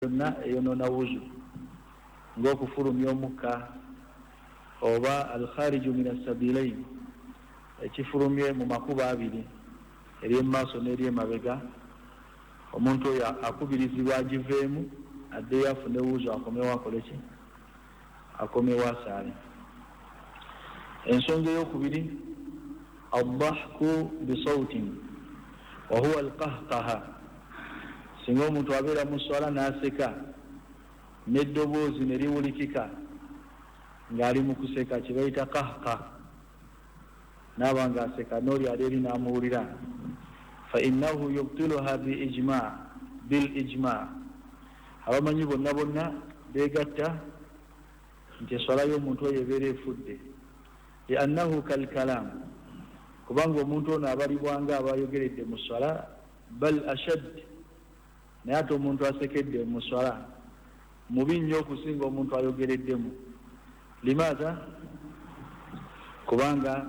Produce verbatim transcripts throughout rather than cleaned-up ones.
yonna eyonona wuzu ng'okufulumya omukka oba alkhariju min assabilain ekifulumye mu makubo abiri ery'emaaso n'ery'emabega omuntu oyo akubirizibwa agiveemu addeyo afune wuzu akomewo akoleki akomewo asaale. Ensonga ey'okubiri aldahku bisautin wahuwa alqahqaha, singa omuntu abeera mu swala n'aseka n'eddoboozi ne liwulikika ng'ali mu kuseka kye bayita qahqa, naaba ng'aseka n'oli ali eri n'amuwulira, fa innahu yubtiluha biijma bil ijma. Abamanyi bonna bonna beegatta nti eswala y'omuntu oyo ebeera efudde, liannahu kalkalaamu, kubanga omuntu ono abalibwanga abayogeredde mu swala, bal ashad, naye ate omuntu asekedde mu swala mubi nnyo okusinga omuntu ayogereddemu. Limaza? Kubanga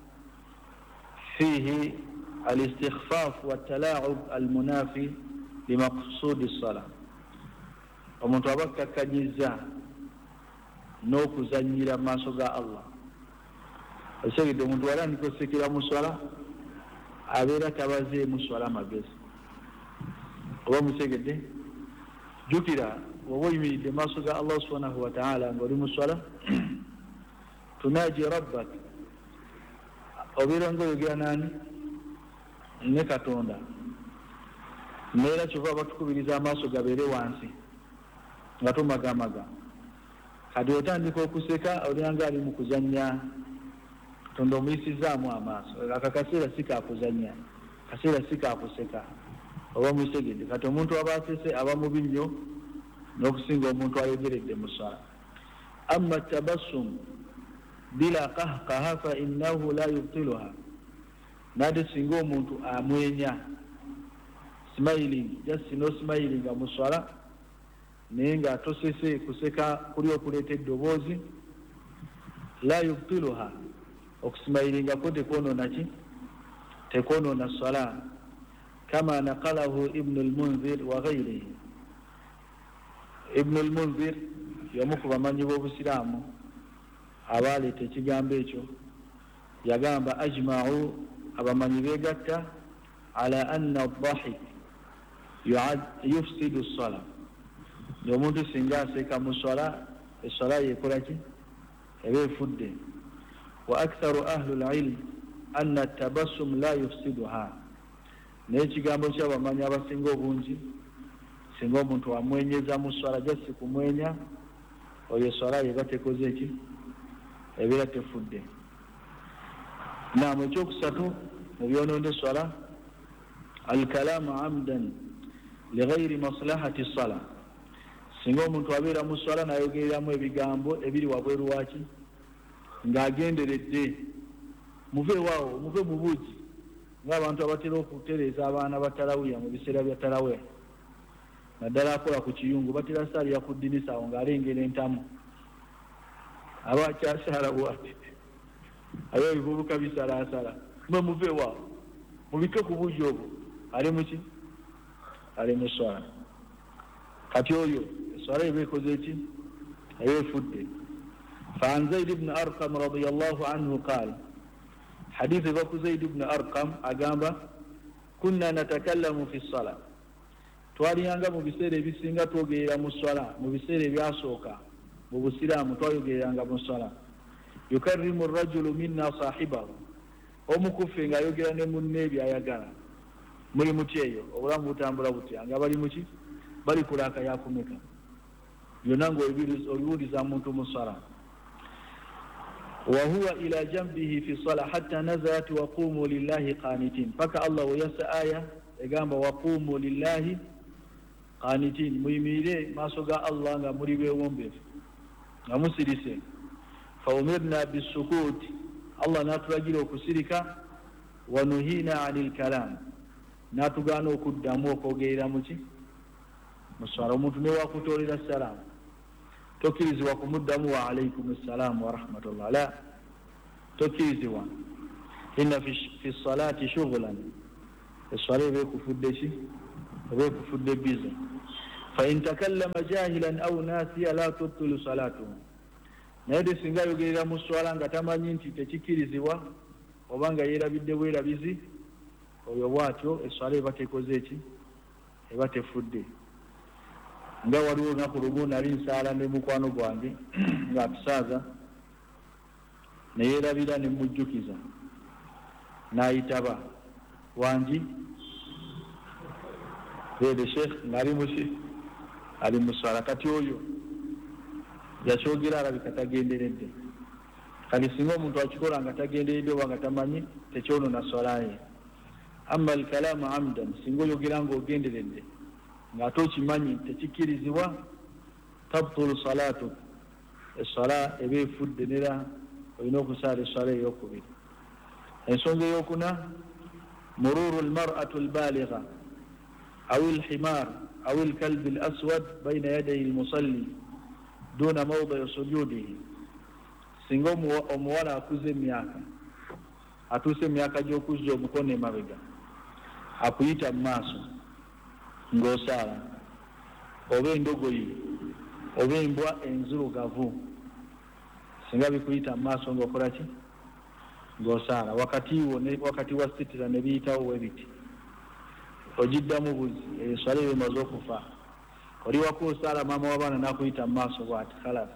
fihi alistikhfaf watalaub almunafi limaqsudi sala, omuntu aba akkakkanyiza n'okuzanyira mu maaso ga Allah. Osegedde omuntu walandika osekera mu swala abeera tabaze mu swala magezi, oba musegedde jukira oba oyimiridde maaso ga Allah subhanahu wa ta'ala ng'oli mu swala tunaji rabbak, obeera ng'oyogera nani ne Katonda, neera kyova batukubiriza amaaso gabeere wansi nga tomagamaga. Kati otandika okuseka olyanga ali mu kuzanya, Katonda omuyisizaamu amaaso, aka kaseera si kakuzanya, kaseera si kakuseka, oba musegedde. Kati omuntu aba asese aba mubi nnyo n'okusinga omuntu ayogeredde mu swala. Amma tabassum bila qahqaha fa innahu la yubtiluha, nade singa omuntu amwenya smiling, just no smiling mu swala naye nga tosese kuseka kuli okuleeta eddoboozi, la yubtiluha, okusmilinga ko tekwonoona ki? Tekwonoona swala, kama naqalahu Ibn al-Munzir wa ghayrihi. Ibn al-Munzir y'omu ku bamanyi b'obusiraamu abaaleeta ekigambo ekyo, yagamba ajma'u, abamanyi beegatta ala anna ad-dahik yufsidu as-sala, omuntu singa aseka mu swala eswala yekola ki? Eba efudde. Wa aktharu ahli al-ilm anna at-tabassum la yufsiduha, naye ekigambo ky'abamanyi abasinga obungi singa omuntu amwenyeza mu swala jasi kumwenya oyo swala yeba tekoze ki? Ebeera tefudde. Naam, ekyokusatu mu byonoonda swala alkalaamu amdan lighairi maslahati sala, singa omuntu abeera mu swala n'ayogereramu ebigambo ebiri wabweru waki ng'agenderedde, muve waawo, muve mu buugi, ng'abantu abatera okutereeza abaana ba tarawiya mu biseera bya tarawiya, naddala akola ku kiyungu, batera saalira ku ddinisa awo ng'alengera entamu, aba akyasaala bwati, aba ebivubuka bisalaasala, mwe muve waawo, mubike ku buugi obwo, ali muki? Ali mu swala. Kati oyo eswala eba ekoze eki? Eba efudde. فعن زيد بن أرقم رضي الله عنه قال, حديث بك زيد بن أرقم أقام كنا نتكلم في الصلاة, twaliyanga mu biseera ebisinga twogerera mu swala, mu biseera ebyasooka mu busiraamu twayogereranga mu swala. Yukarrimu arrajulu minna sahibahu, omukuffe ng'ayogera ne munne byayagala. Muli muti eyo, obulamu butambula butya, nga bali muki? Bali kulaaka yakumeka, byonna ng'obiwuliza muntu mu swala. وهو إلى جنبه في الصلاة حتى نزلت وقوموا لله قانتين, paka Allah weyasa aya egamba waqumu lillahi qanitin, muyimire maaso ga Allah nga muli beewombeefu nga musirise. Fa umirna bisukut, Allah n'atulagira okusirika, wa nuhina anil kalam, n'atugaana okuddamu okwogerera muki? Mu swala. Omuntu newakutoolera salaamu tokkirizibwa kumuddamu wa alaykum assalaam wa rahmatullah, la, tokkirizibwa. Inna fi salati shughlan, eswala eba ekufudde ki? Eba ekufudde biza. فإن تكلم جاهلا أو ناسيا لا تبطل صلاته. naye singa yogerera mu swala nga tamanyi nti tekikirizibwa oba nga yeerabidde bwerabizi, oyo bwatyo eswala eba tekoze eki, eba tefudde. nga waliwo olunaku lumu nali nsaala ne mukwano gwange ng'atusaaza, ne yeerabira ne mujjukiza, n'ayitaba wangi beede sheekh ng'ali musi ali mu swala. kati oyo yakyogera alabika tagenderedde. kati singa omuntu akikola nga tagenderedde oba nga tamanyi, tekyonoona swala ye. amma alkalaamu amdan, singa oyogera ng'ogenderedde ng'ate okimanyi tekikirizibwa, tabtulu salaatu, eswala eba efudde, nera olina okusaala eswala ey'okubiri. ensonga ey'okuna, mururu almar'atu albaligha aw alhimar aw alkalbi alaswad bayna yaday almusalli duna mawdii sujudihi. singa omuwala akuze emyaka, atuuse emyaka gy'okuzza omukono emabega, akuyita mu maaso ng'osaala, oba endogoyi oba embwa enzirugavu, singa bikuyita mu maaso ng'okola ki, ng'osaala, wakati wo ne wakati wa sitira ne biyitawo we biti, ogiddamu buzi, eswala eyo emaze okufa. oli wako osaala, maama w'abaana n'akuyita mu maaso bw'ati, khalas,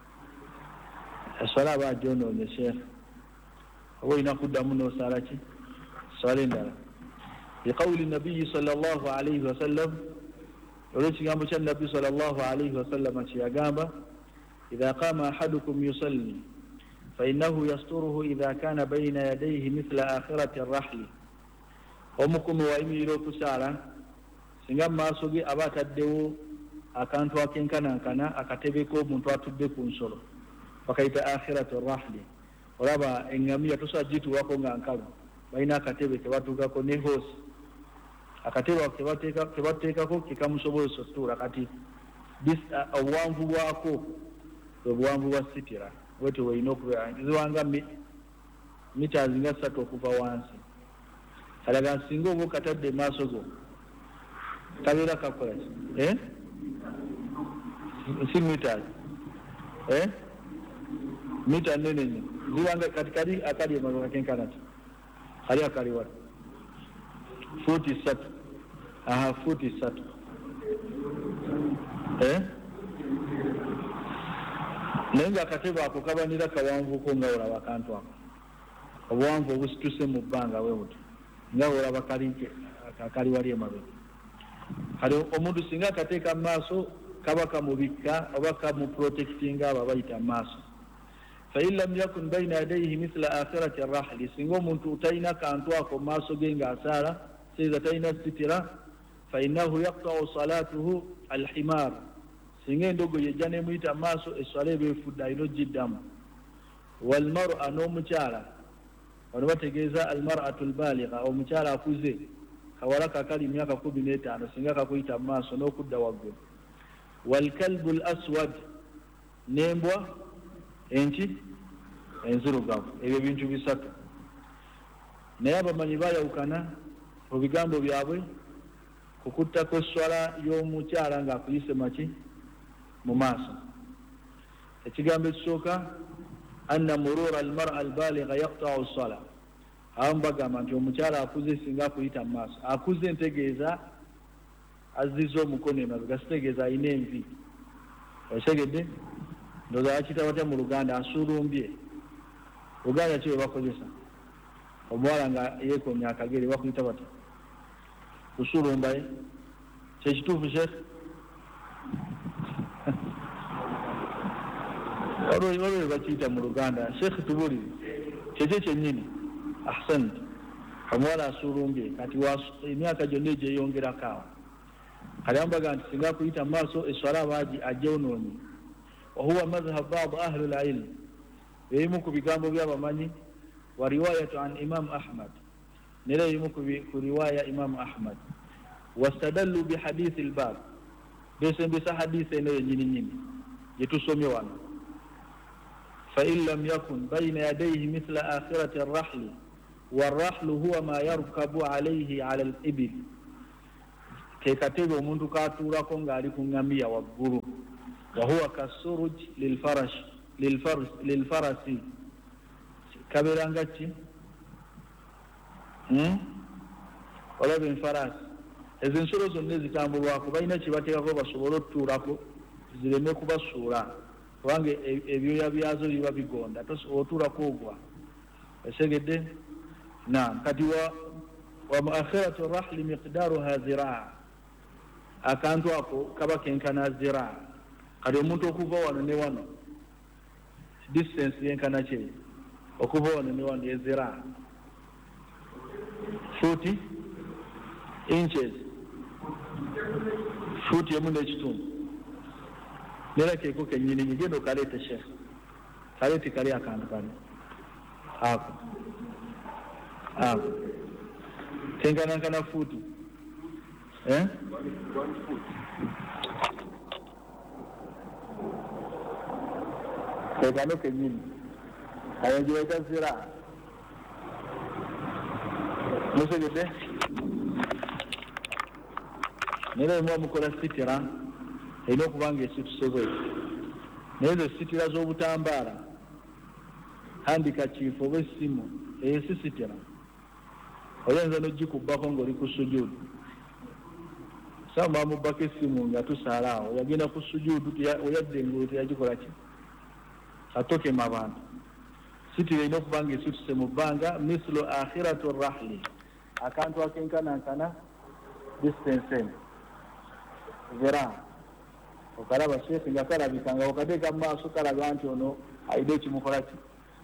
eswala aba agyonoonye sheekh. oba olina kuddamu n'osaala ki, swala endala. biqawli nabiyyi sallallahu alayhi wasallam, olw'ekigambo kya nabbi sallallahu alayhi wasallam kye yagamba, idha qama ahadukum yusalli fainnahu yasturuhu idha kana bayna yadayhi mithla akhirati arrahli. omukumi wayimirira okusaala, singa mu maaso ge aba ataddewo akantu akenkanankana akatebeko omuntu atudde ku nsolo, bakayita akhirati arrahli. olaba engamiya tosobola gituwako nga nkalu, balina akatebe kebatuukako ne hoosi, akatebe kebateekako kekamusobolesa otuula. kati obuwanvu bwako bwe buwanvu bwa sitira, bwetyo bwelina okubeera ziwanga mita zinga ssatu okuva wansi. kalaga singa oba okatadde maaso go kabeera kakola ki, eh? si mita eh? mita nene nyo ziwanga kati kali akali emabega kenkanati, kali akali wala futi ssatu, aha futi ssatu eh? naye nga akatebe ako kabanira kawanvuko nga olaba akantu ako, obuwanvu obusituse mu bbanga bwe buti, nga olaba kali wali emabega. kale omuntu singa akateeka mu maaso kaba kamubikka oba kamuprotectinga abo abayita mu maaso. fain lam yakun baina yadayhi mithla akhirati arrahli, singa omuntu talina kantu ako mu maaso ge ng'asaala, seiza talina sitira, fainnahu yaqta'u salatuhu alhimar, singa endogoyi ejja nemuyita mu maaso, eswala eba efudde, alina ogiddamu. walmar'a, n'omukyala, wano bategeeza almar'atu albaligha, omukyala akuze, kawala kakali myaka kumi n'etaano, singa kakuyita mu maaso n'okudda waggulu. walkalbu alaswad, n'embwa enki enzirugavu. ebyo bintu bisatu. naye abamanyi bayawukana mu bigambo byabwe kukuttako eswala y'omukyala ng'akuyise maki mu maaso. ekigambo ekisooka, anna murura almar'a albaligha yaqta'u as-sala, abamu bagamba nti omukyala akuze singa akuyita mu maaso. akuze ntegeeza azizza omukono emabega, sitegeeza alina envi. osegedde ndowooza bakiyita batya mu Luganda, asulumbye. Luganda ki bwe bakozesa omuwala nga yeekomya akagere, bakuyita batya? kusulumbaye kyekituufu sheekh? waliwo bakiyita mu Luganda sheekh, tubulire kyekyo kyennyini. ahsant, omuwala asulumbye, kati emyaka gyonna egyeyongerako awo. kale ambaga nti singa akuyita mu maaso, eswala abaagi agyonoonye. wahuwa madhhab baad ahli lilm, ebimu ku bigambo by'abamanyi. wa riwayatu an imam ahmad, nera ebimu ku riwaya imam ahmad. wastadallu bihadithi albab, besembesa hadithi eno yenyini nyini gyetusomye wano. fain lam yakun bayna yadayhi mithla akhirati arrahli, warrahlu huwa ma yarkabu alayhi ala alibil. ke katebe omuntu katuulako ng'ali ku ngamiya waggulu. Wahuwa kasuruj lilfarash lilfars lilfarasi, kabeera nga ki? Hmm? Olaba enfarasi ezo ensolo zonna ezitambulwako balina kyebateekako basobole otutuulako zireme kubasuula, kubanga ebyoya byazo biba bigonda, otuulako ogwa. Esegedde? Naam. Kati wa muakhiratu rahli miqdaruha ziraa, akantu ako kaba kenkana ziraa. Kati omuntu okuva wano ne wano distance yenkana ki? Okuva wano ne wano ye ziraa forty inches, futi emu n'ekitundu. Nera keeko kennyini gigenda okaleeta shekhe, kaleeti kali akantu kali ako ako kenkanankana futi eh? Kekano kennyini ayongereka zira musegedde. Nera emu amukola sitira erina okuba nga esitusobwe, naye ezo sitira z'obutambaala handikakiifu oba essimu eyo si sitira, oyinza n'ogikubbako ng'oli ku sujuudu. Samba mubbako essimu nga tusaala awo, yagenda ku sujuudu oyadde engulu teyagikola ki? Atokema abantu. Sitira erina okuba nga esituse mu bbanga, mislu akhiratu rahli, akantu akenkanankana distance eno zira. Okalaba shekhi nga kalabika nga okateeka mu maaso kalaba nti ono ayidde ekimukola ki?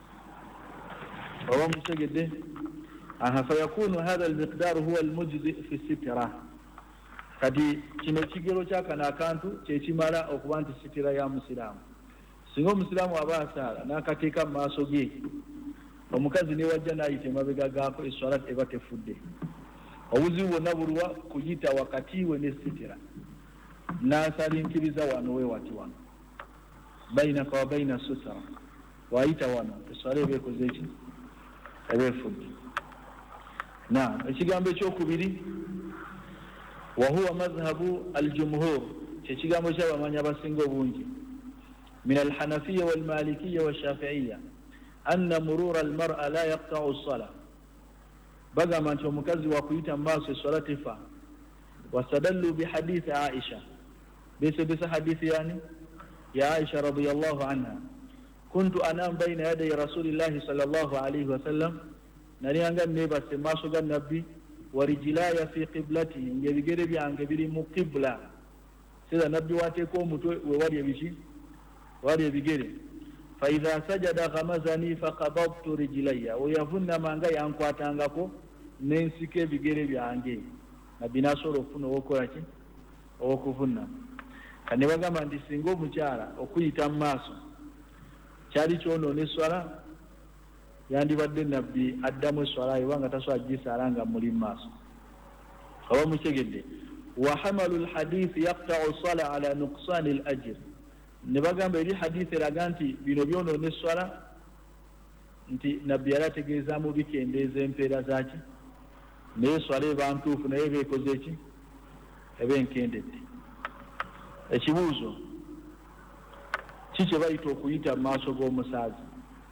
Oba musegedde? Aha, fayakunu hadha almiqdaru huwa almujzi fi sitira. Kati kino kigero kyakano akantu kyekimala okuba nti sitira ya musiraamu. Singa omusiraamu aba asaala n'akateeka mu maaso ge, omukazi ne wajja n'ayita emabega gaako, eswala eba tefudde. Obuzibu bwonna bulwa kuyita wakati we ne sitira, n'asalinkiriza wano we wati wano bainaka wa baina sutra, wayita wano eswala eba ekoze eki? Eba efudde. Naam. Ekigambo ekyokubiri, wahuwa mazhabu aljumhur, kyekigambo ky'abamanyi abasinga obungi, min alhanafiya walmalikiya washafiiya, anna murura almar'a la yaqta'u as-salah. Bagamba nti omukazi wakuyita mu maaso eswala tefa. Wastadallu bihadithi Aisha, besebesa hadithi yani ya Aisha radiyallahu anha, kuntu anam baina yaday rasulillahi sallallahu alayhi wasallam, nali anga nebase maaso ga nabbi, warijilaya fi qiblati, ng'ebigere byange biri mu qibla. Sida nabbi wateeka omutwe we wali ebiki? Wali ebigere. Fa idha sajada ghamazani faqabadtu rijlaya, oyavunama nga yankwatangako nensika ebigere byange. Nabbi nasobola okufuna owokola ki? Owokuvunama. Kane bagamba nti singa omukyala okuyita mu maaso kyali kyonoona eswala, yandibadde nabbi addamu eswala yo nga tasobola gisaala nga muli mu maaso. Oba mutegedde? Wa hamalu alhadithi yaqta'u as-sala ala nuqsani al-ajr. Ne bagamba eri hadithi eraga nti bino byonoona eswala nti nabbi yali ategeezaamu bikendeeza empeera zaki, naye eswala eba ntuufu naye eba ekoze eki? Eba enkendedde. Ekibuuzo, ki kye bayita okuyita mu maaso g'omusaazi?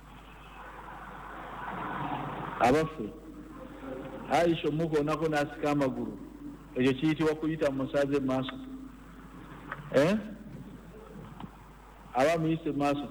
Abaffe Aisha omukoonako n'asika amagulu, ekyo kiyitibwa kuyita mu musaazi mu maaso? Eh? Aba muyise mu maaso.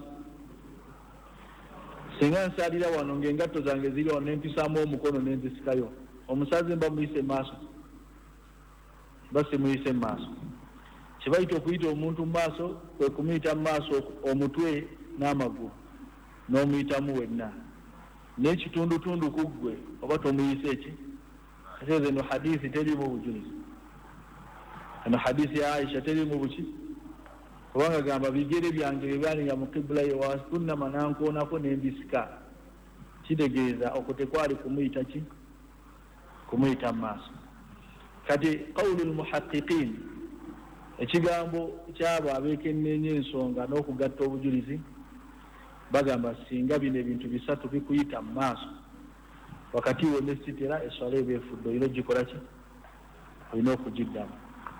Singa nsaalira wano ng'engatto zange ziri wano nempisaamu omukono nenzisikayo, omusaazi mba muyise mu maaso? Mba simuyise mu maaso. Kye bayita okuyita omuntu mu maaso kwe kumuyita mu maaso omutwe n'amagulu n'omuyitamu wenna, n'ekitundutundu ku ggwe oba tomuyise eki? Ate eno hadithi terimu bujulizi. Eno hadithi ya Aisha terimu buki? Kubanga gamba bigere byange bye byalinga mu qibla ye, wasunama nankoonako nembisika. Kitegeeza okutekwali kumuyita ki? Kumuyita mu maaso. Kati qawlu almuhaqqiqin, ekigambo kyabo abeekennenya ensonga n'okugatta obujulizi, bagamba singa bino ebintu bisatu bikuyita mu maaso wakati wo ne sitira, eswala eba efudde, olina ogikola ki? Olina okugiddamu.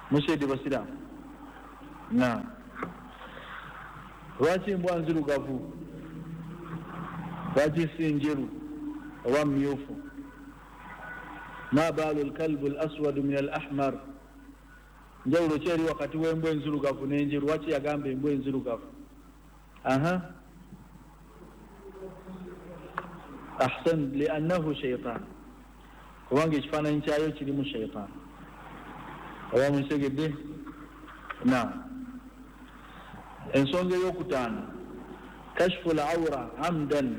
mushedi basiramu na lwaki embwa nzirugavu lwaki si njeru oba myufu ma baalu alkalbu alaswadu min alahmar njawulo kyeri wakati w'embwa enzirugavu n'enjeru lwaki yagamba embwa enzirugavu aha ahsan liannahu shaitan kubanga ekifaananyi kyayo kirimu shaitan oba munsegedde na ensonga ey'okutaano kashfu alawra amdan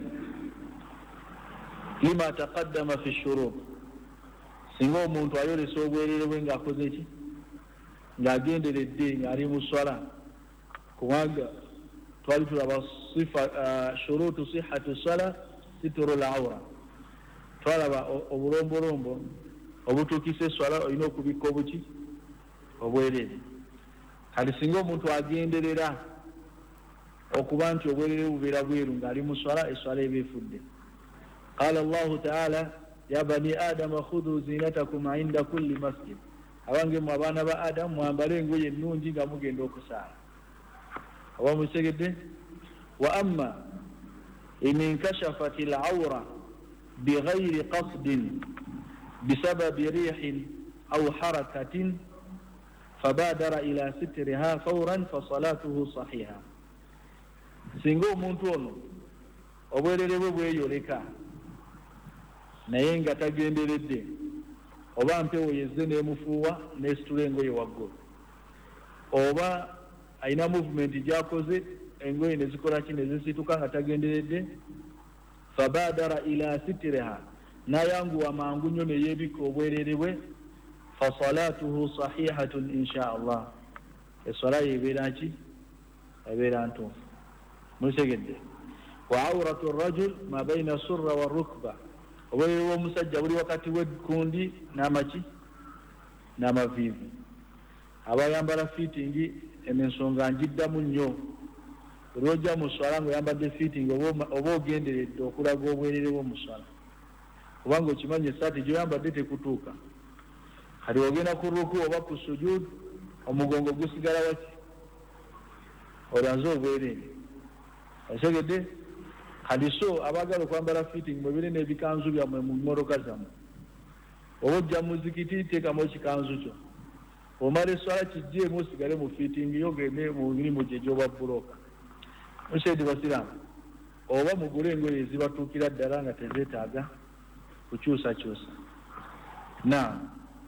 lima taqaddama fi shurut singa omuntu ayolesa obwerere bwe ng'akoze eki ng'agenderedde ng'ali mu swala kubanga twali tulaba shurutu sihati swala situru alawra twalaba obulombolombo obutuukisa eswala olina okubikka obuki obwerere kati singa omuntu agenderera okuba nti obwerere bubeera bweru ng'ali mu swala eswala eba efudde qala allahu taala ya bani adama khudhu zinatakum inda kulli masjid abange mu abaana ba adamu mwambale engoye ennungi nga mugenda okusaala oba musegedde wa amma in inkashafat alawra bighayri qasdin bisababi rihin aw harakatin fabadara ila sitriha fawran fasalatuhu sahiha singa omuntu ono obwerere bwe bweyoleka naye nga tagenderedde oba mpewo yezze n'emufuuwa n'esitula engoye waggulu oba alina movement gyakoze engoye nezikola ki nezisituka nga tagenderedde fabadara ila sitriha nayanguwa mangu nnyo neyeebika obwerere bwe fasalatuhu sahihatun insha allah eswala yebeera ki ebeera ntuufu musegedde wa awratu rajul ma baina surra wa rukba obwerere bw'omusajja buli wakati w'ekundi n'amaki n'amaviivi abayambala fiitingi ensonga njiddamu nnyo olwojja mu swala ng'oyambadde fiitingi oba ogenderedde okulaga obwerere bwo mu swala kubanga okimanyi essaati gy'oyambadde tekutuuka kati ogenda ku ruku oba ku sujud omugongo gusigala waki olaze obwerere osegedde kati so abaagala okwambala fitting mwebire n'ebikanzu byammwe mu mmotoka zammwe oba ojja muzikiti teekamu ekikanzu kyo omala eswala kijjeemu osigale mu fitting yogende mu mirimu gye gy'oba buloka mushedi basiramu oba mugule engoye ezibatuukira ddala nga tezeetaaga kukyusakyusa na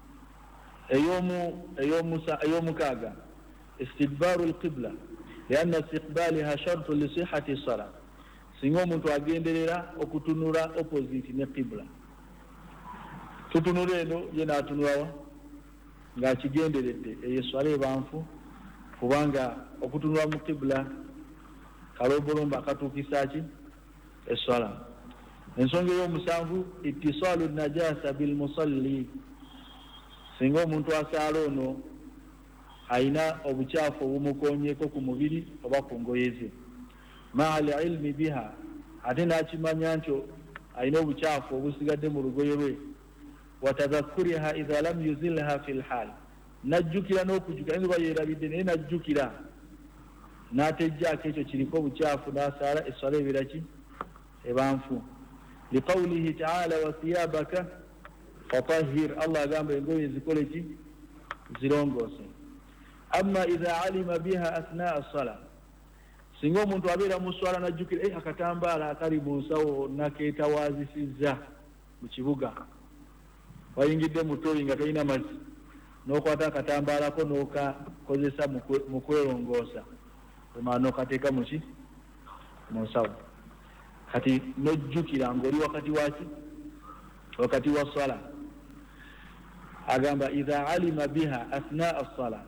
ey'omukaaga istidbaaru alqibla lianna istiqbaaliha shartu lisihati sala singa omuntu agenderera okutunula opposite ne qibla tutunula eno ye n'atunulawa ng'akigenderedde eyo eswala ebanfu kubanga okutunula mu qibla kalombolombo akatuukisa ki eswala ensonga ey'omusanvu ittisaalu najasa bilmusalli singa omuntu asaala ono alina obukyafu obumukonyeeko ku mubiri oba ku ngoye ze maa alilmi biha ate n'akimanya nti alina obukyafu obusigadde mu lugoye lwe watadhakuriha idha lam yuzilha fi lhal najjukira n'okujjukira naye nga yeerabidde naye najjukira n'atejjaako ekyo kiriko obukyafu n'asaala eswala ebeera ki ebanfu liqawlihi taala wa thiyabaka fatahhir allah agamba engoye zikole ki zirongoose amma idha alima biha athnaa as-sala singa omuntu abeera mu swala najjukira eh akatambaala akali mu nsawo nakeetawaazisizza mu kibuga wayingidde mu tooyi nga tolina mazzi n'okwata akatambaalako n'okakozesa mu kwerongoosa omala n'okateeka mu ki mu nsawo kati nojjukira ng'oli wakati waki wakati wa swala agamba idha alima biha athnaa as-sala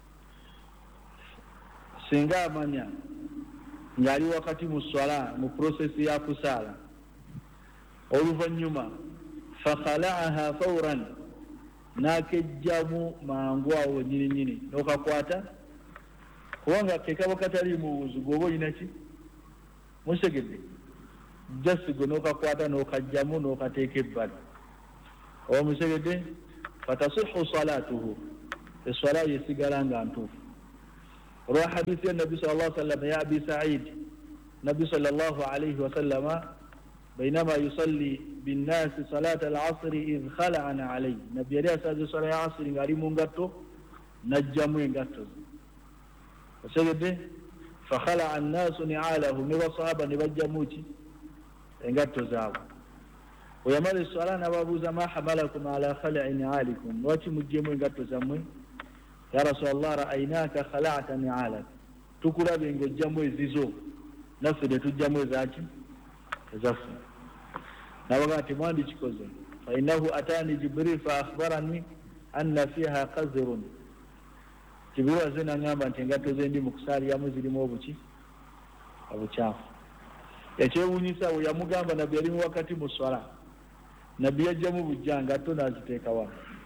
singa amanya ng'ali wakati mu swala mu prosesi ya kusaala oluvannyuma fakhalaaha fawran n'akejjamu mangu awo nyini nyini n'okakwata kubanga kekaba katali mu buzu gwoba olina ki musegedde jasigo n'okakwata n'okajjamu n'okateeka ebbali oba musegedde fatasihu salatuhu eswala yesigala nga ntuufu. olwa hadisi ya nabbi sallallahu alaihi wasallam ya abi sa'id, nabbi sallallahu alaihi wasallam بينما يصلي بالناس صلاة العصر إذ خلعنا عليه، نبي عليه الصلاة والسلام العصر غاري مونغاتو نجمو انغاتو وسجد فخلع الناس نعالهم وصحابا نبجموتي انغاتو زاو ويمر الصلاة نبابوز ما حملكم على خلع نعالكم واتي مجمو انغاتو زموي يا رسول الله رأيناك خلعت نعالك تكرا بينغو جمو زيزو نفسه تجمو زاكي zafu na wakati mwandi chikoze fa innahu atani jibril fa akhbarani anna fiha qazrun, jibril azina ngamba ntengato zendi mukusali ya muzirimo obuchi obuchafu yakyewunyisa we yamugamba nabbi yali wakati mu swala, nabbi yajja mu bujjanga to naziteeka wa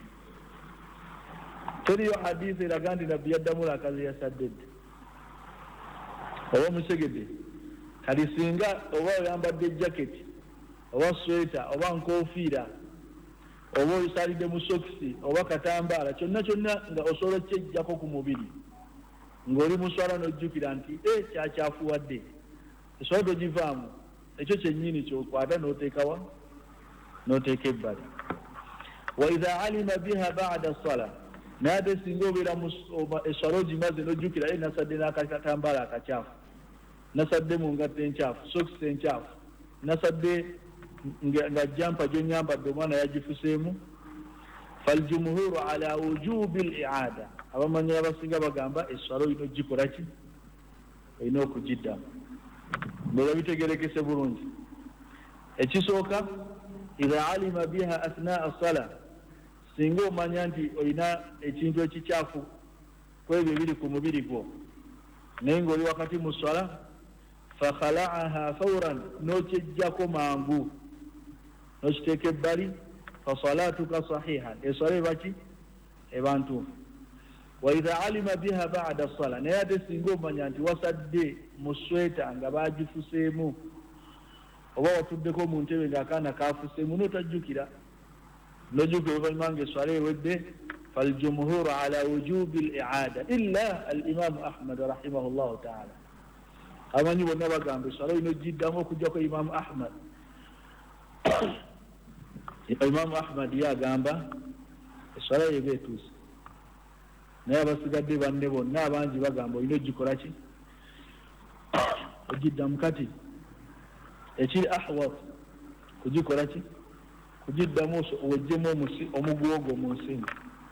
teriyo hadithi eraga nti nabbi yaddamu lakazi yasaddedde oba musegedde kali singa oba oyambadde jaketi oba sweta oba nkofiira oba osalidde mu sokisi oba katambaala kyonna kyonna nga osobola kyejjako ku mubiri ng'oli muswala n'ojjukira nti e kyakyafuwadde esobola togivaamu, ekyo kyennyini kyokwata n'oteekawa n'oteeka ebbali. wa idha alima biha ba'da sala, naye ate singa obeera eswala ogimaze n'ojjukira e nasadde n'akatambaala akacyafu, nasadde mu ngatto enkyafu, sokisi enkyafu, nasadde nga jampa gyonyambadde omwana yagifuseemu, faljumhuru ala wujubi al-i'ada, abamanya abasinga bagamba eswala olina ogikola ki, olina okugiddamu. Nga bitegerekese bulungi. Ekisooka idha alima biha athnaa as-sala, singa omanya nti olina ekintu ekikyafu kwebyo ebiri ku mubiri gwo naye ng'oli wakati mu swala, fakhala'aha fawran, n'okyejjako mangu n'okiteeka ebbali, fasalatuka sahiha, eswala eba ki, eba ntuufu. wa idha alima biha ba'da as-sala, naye ate singa omanya nti wasadde mu sweta nga bagifuseemu oba watuddeko mu ntebe ng'akaana kafuseemu n'otajjukira, n'ojjukira oluvannyuma ng'eswala ewedde, faljumhuru ala wujubi al-i'ada illa al-imam Ahmad rahimahullahu ta'ala. abamanyi bonna bagamba eswala olina ogiddamu okujjako Imam Ahmad. Imam Ahmad yagamba eswala yeba etuuse, naye abasigadde banne bonna abangi bagamba olina ogikola ki, ogiddamu. kati ekiri ahwat kugikola ki, kugiddamu owejjemu omugwogo mu nsinga.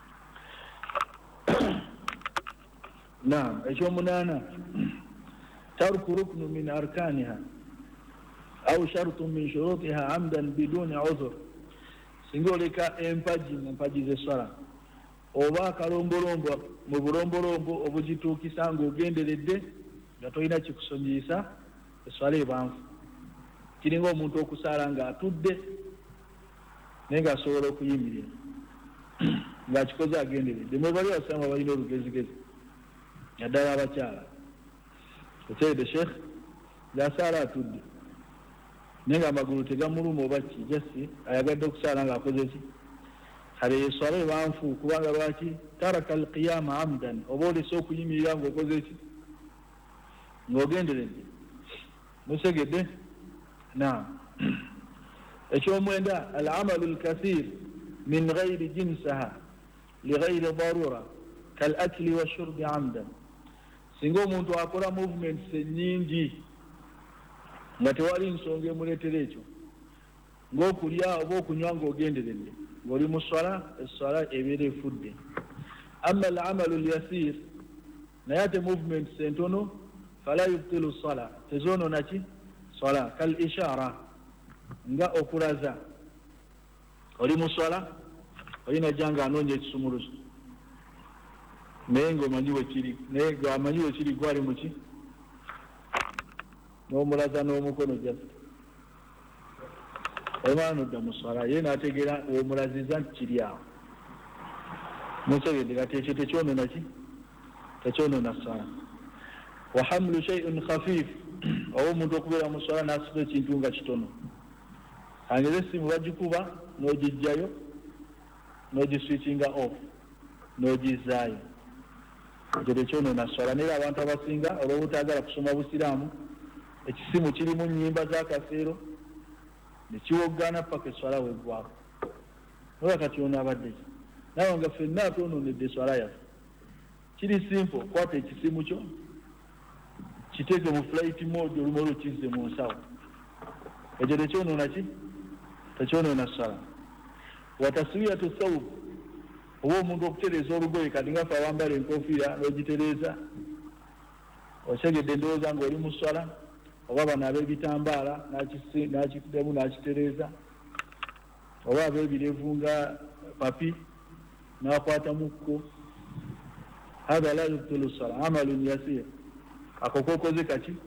naam, ekyomunaana ترك ركن من أركانها أو شرط من شروطها عمدا بدون عذر. singoleka empaji mu mpaji z'eswala oba akalombolombo mu bulombolombo obugituukisa ng'ogenderedde nga tolina kikusonyiyisa, eswala ebanfu. kiringa omuntu okusaala ng'atudde naye ng'asobola okuyimirira ng'akikoze agenderedde. mwebali basanga balina olugezigezi naddala abakyala. Okyede Sheikh yasaala atudde naye nga amagulu tegamuluma oba ki, jasi ayagadde okusaala ng'akoze ki, kale eswala ebanfu kubanga lwaki taraka alqiyama amdan, oba olese okuyimirira ng'okoze ki, ng'ogenderedde. musegedde. naam, ekyomwenda al'amalu alkathir min ghairi jinsaha lighairi darura kalakli washurbi amdan. singa omuntu akola movements ennyingi nga tewali nsonga emuleetera ekyo, ng'okulya oba okunywa ng'ogenderedde, ng'oli mu swala, eswala ebeera efudde. amma al-amalu al-yasir, naye ate movements entono, fala yubtilu sala, tezoonoona ki, swala. kal ishara, nga okulaza. oli mu swala olina jja ng'anoonya ekisumuluzo naye ng'omanyi we kiri, naye ng'amanyi we kiri gwali muki, n'omulaza n'omukono jasi omwana nodda mu swala, ye n'ategeera omulaziza nti kiri awo. musegedde kati ekyo tekyonoona ki, tekyonoona swala. wa hamlu shay'in khafif, oba omuntu okubeera mu swala n'asiba ekintu nga kitono, angeze essimu bagikuba n'ogijjayo n'ogiswitchinga off, n'ogizaayo ekyo tekyonoona swala. naye abantu abasinga olw'obutaagala kusoma busiraamu ekisimu kirimu nnyimba z'akaseero ne kiwoggana paka eswala weggwako. oba kati ono abadde ki nawe nga ffenna atwonoonedde eswala yaffe. kiri simple, kwata ekisimu kyo kiteeke mu flight mode olumu olukizze mu nsawo. ekyo tekyonoona ki tekyonoona swala. wataswiyatu thawb, oba omuntu okutereeza olugoye kati nga ffe awambala enkofiira n'ogitereeza okyegedde ndowooza ng'oli mu swala, oba bano ab'ebitambaala n'akitemu n'akitereeza, oba ab'ebirevu nga papi n'akwatamuko. hatha la yubtilu swala amalun yasir, ako kokoze kaki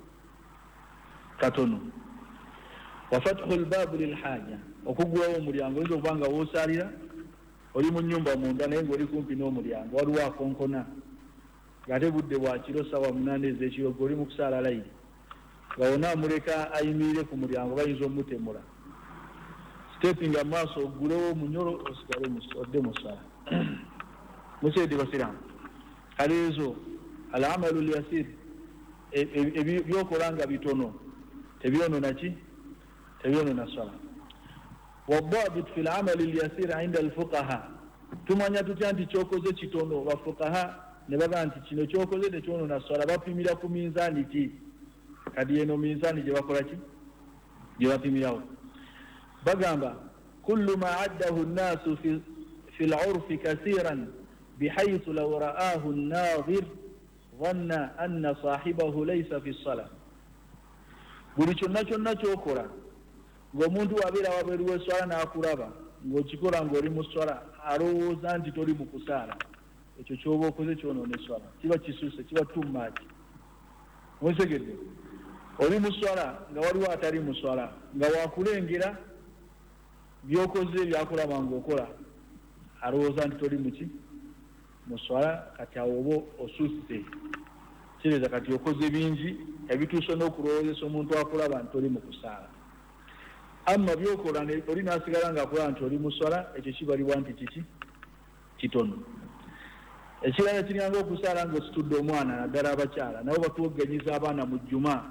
katono. wafathu lbaabu lilhaja, okugulawo omulyango. oyinza okuba nga woosaalira oli mu nnyumba munda naye ng'oli kumpi n'omulyango, waliwo akonkona ng'ate budde bwa kiro sawa munaana ez'ekiro, gwe oli mu kusaala layiri, nga wonna amuleka ayimirire ku mulyango bayinza omutemula. steepinga mu maaso oggulewo munyolo osigale odde mu ssala. museedi basiraamu, kale ezo alamalu lyasir, byokola nga bitono tebyonoona ki tebyonoona swala. wadabit fi lamali lyasir inda alfuqaha, tumanya tutya nti kyokoze kitono. bafuqaha ne baga nti kino kyokoze tekyonoona swala. bapimira ku minzaani ki? kadi eno minzaani gye bakola ki gye bapimirawo. bagamba kullu ma addahu nnaasu fi lurfi kasiran bihaythu law ra'aahu nnadhir dhanna anna saahibahu laysa fi ssala. buli kyonna kyonna kyokola ng'omuntu wabeera wabweru w'eswala n'akulaba ng'okikola ng'oli mu swala, alowooza nti toli mu kusaala, ekyo ky'oba okoze kyonoona eswala. kiba kisuse, kiba tumaaki. mwetegedde, oli mu swala nga waliwo atali mu swala, nga wakulengera byokoze byakulaba ng'okola, alowooza nti toli muki mu swala, kati awo oba osusse. kireza kati okoze bingi ebituusa n'okulowoozesa omuntu akulaba nti toli mu kusaala. amma byokola oli n'asigala ng'akulaba nti oli mu swala, ekyo kibalibwa nti kiki kitono. ekirala kiringanga okusaala ng'ositudde omwana, naddala abakyala nabo batuwogganyiza abaana mu jjuma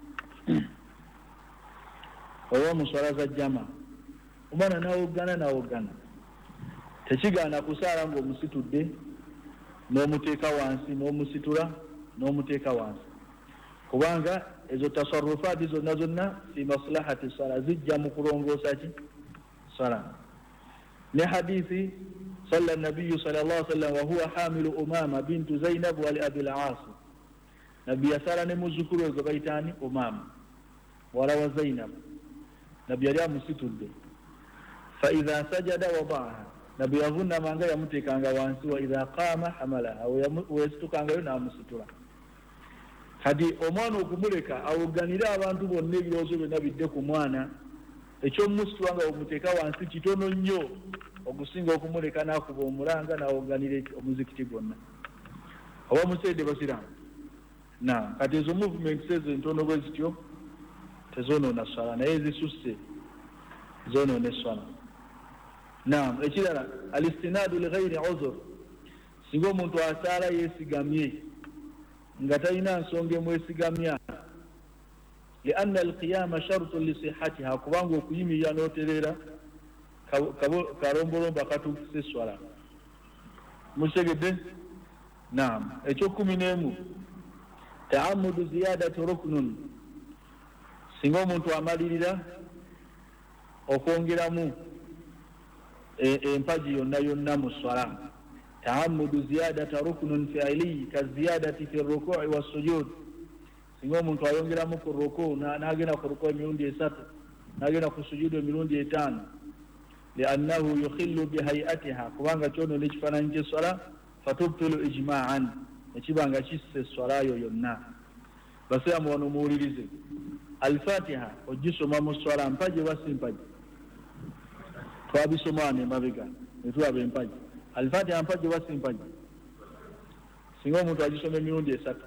oba mu swala za jjama, omwana nawoggana nawoggana, tekigaana kusaala ng'omusitudde n'omuteeka wansi, n'omusitula n'omuteeka wansi, kubanga ezo tasarrufaati zonna zonna fi maslahati sala, zijja mu kulongoosa ki sala. ne hadithi salla nabiyu sallallahu alaihi wasallam wa huwa hamilu umama bintu zainab wa li abil aas, nabbi yasala ne muzukuru we gwe bayitaani umama wala wa zainab, nabbi yali amusitudde. fa idha sajada wadaaha, nabbi yavunnamanga yamuteekanga wansi, wa idha qaama hamalaha, weyasitukangayo n'amusitula. kati omwana okumuleka awogganire abantu bonna ebirowoozo byonna bidde ku mwana, ekyomusitula nga omuteeka wansi kitono nnyo okusinga okumuleka n'akuba omulanga n'awogganire omuzikiti gwonna. oba museede basiraamu na kati ezo movement ezo entono bwe zityo tezoonoona swala, naye zisusse zoonoona eswala. naam, ekirala alistinaadu lighairi uzur, singa omuntu asaala yeesigamye nga talina nsonga emwesigamya, lianna alqiyama shartun lisihatiha, kubanga okuyimirira n'otereera kalombolombo akatuukisa eswala. mukitegedde? naam. ekyokumi n'emu taamudu ziyadati ruknun, singa omuntu amalirira okwongeramu empagi yonna yonna mu swala. taamudu ziyadata ruknun fi'ili ka ziyadati fi ruku'i wa sujud, singa omuntu ayongeramu ku ruku n'agenda ku ruku emirundi esatu n'agenda ku sujudu emirundi etaano, liannahu yukhillu bihayatiha, kubanga kyonoona ekifaananyi ky'eswala, fatubtilu ijma'an, ekibanga kisse eswala yo yonna. basiraamu wano muwulirize, alfatiha ogisoma mu swala mpaji oba si mpaji? twabisoma wano emabega ne tulaba empaji. alfatiha mpaji oba si mpaji? singa omuntu agisoma emirundi esatu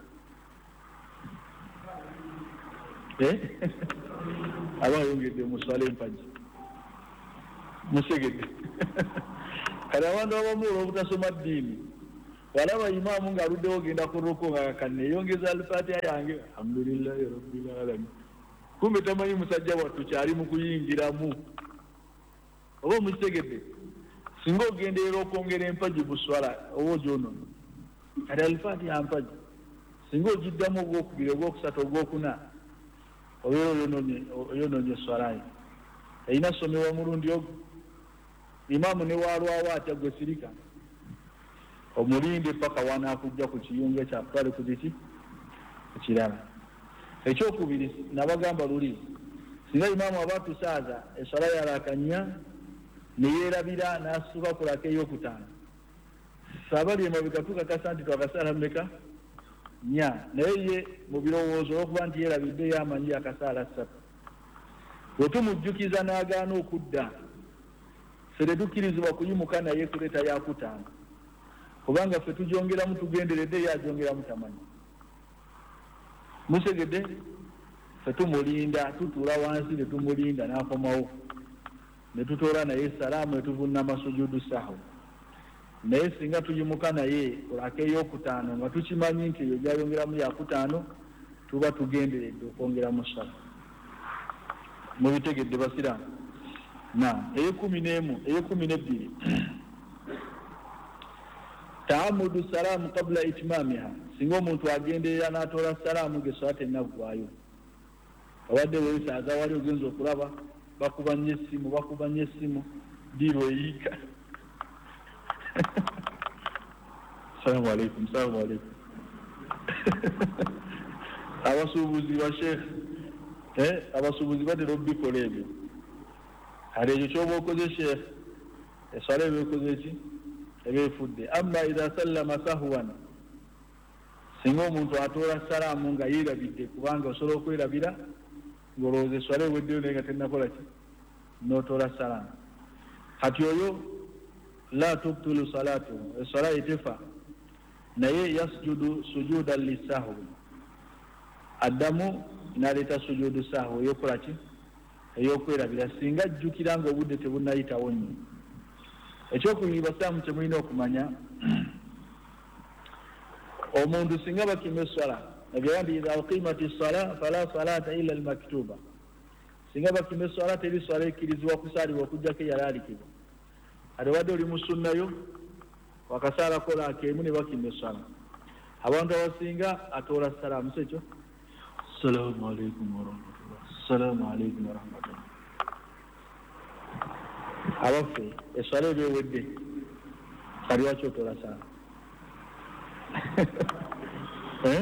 aba ayongedde mu swala empaji. musegedde kale abantu abamu olw'obutasoma ddiini walaba imaamu ng'aluddewo ogenda ku ruku nga kanneeyongeza alfatiha yange alhamdulillahi rabbil alamin, kumbe tamanyi musajja wattu kyali mu kuyingiramu. oba omukitegedde, singa ogenderera okwongera empagi buswala oba ogyonoona kati alfatiha mpagi, singa ogiddamu ogwokubiri ogwokusatu ogwokuna obeera oyonoonye swalayo. erina somebwa mulundi ogwo, imaamu ne waalwawo atya gwe sirika omulinde paka wanaakujja ku kiyunga kyakutwale ku kiki ku kirala. ekyokubiri nabagamba luli, singa imaamu aba tusaaza eswala yalakanya neyeerabira n'asuka ku laka ey'okutaano, saabali emabega tukakasa nti twakasaala mmeka nya, naye ye mu birowoozo olwokuba nti yeerabidde yamanyi akasaala ssatu. bwe tumujjukiza n'agaana okudda, ffe tetukkirizibwa kuyimuka naye kuleeta yakutaano, kubanga ffe tugyongeramu tugenderedde yagyongeramu tamanyi. musegedde, ffe tumulinda, tutuula wansi ne tumulinda n'akomawo, ne tutoola naye salaamu ne tuvunnama sujudu sahwi. naye singa tuyimuka naye kulaka ey'okutaano nga tukimanyi nti eyo gyayongeramu yakutaano, tuba tugenderedde okwongeramu sala. mubitegedde basiraamu? na ey'ekumi n'emu ey'ekumi n'ebbiri taamudu salaamu qabula itimamiha, singa omuntu agenderera n'atoola salaamu geswala tennaggwaayo. obadde weesaaza wali ogenza okulaba bakuba nnyo essimu bakuba nnyo essimu diiro eyiika salaamu alaikum salaamu alaikum abasuubuzi ba sheekh eh abasuubuzi batera obikola ebyo. kale ekyo kyoba okoze sheekh eswala eba ekoze ki eba efudde. amma idha sallama sahwan, singa omuntu atoola salaamu nga yeerabidde, kubanga osobola okwerabira ng'olowooza eswala eweddeyo naye nga tennakola ki n'otoola salaamu, kati oyo la tubtulu salatuhu, eswala etefa, naye yasjudu sujudan lisahwi, addamu n'aleeta sujudu sahwi eyokola ki ey'okwerabira, singa ajjukira nga obudde tebunnayitawo nnyo. ekyokubiri basaamu kyemulina okumanya, omuntu singa bakima eswala, nabyoga nti idha uqimati sala fala salata illa almaktuba, singa bakima eswala teri swala ekkirizibwa kusaalibwa okujjako eyalaalikibwa. ate wadde oli mu sunnayo wakasaala kola keemu ne bakima eswala, abantu abasinga atoola salaamu sekyo salaamu alaikum warahmatullah salaamu alaikum warahmatullah. abaffe eswala eba ewedde, kali waki otoola salaamu eh